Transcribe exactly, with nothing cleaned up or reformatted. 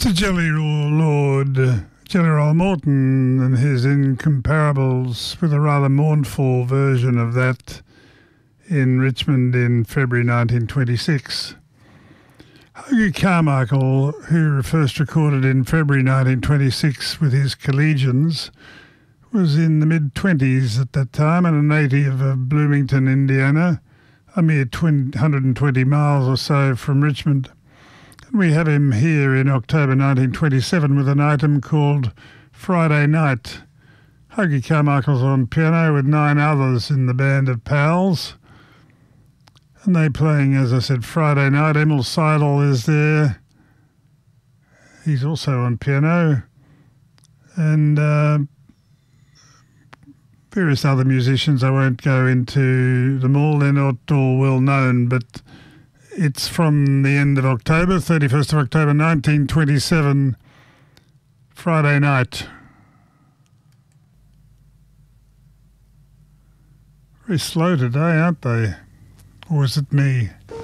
Mister Jelly Roll Lord, uh, Jelly Roll Morton and his Incomparables, with a rather mournful version of that in Richmond in February nineteen twenty-six. Hoagy Carmichael, who first recorded in February nineteen twenty-six with his Collegians, was in the mid-twenties at that time and a native of Bloomington, Indiana, a mere one hundred twenty miles or so from Richmond. And we have him here in October nineteen twenty-seven with an item called Friday Night. Hoagy Carmichael's on piano with nine others in the band of Pals. And they playing, as I said, Friday Night. Emil Seidel is there. He's also on piano. And uh, various other musicians. I won't go into them all. They're not all well known, but it's from the end of October, thirty-first of October nineteen twenty-seven, Friday Night. Very slow today, aren't they? Or is it me?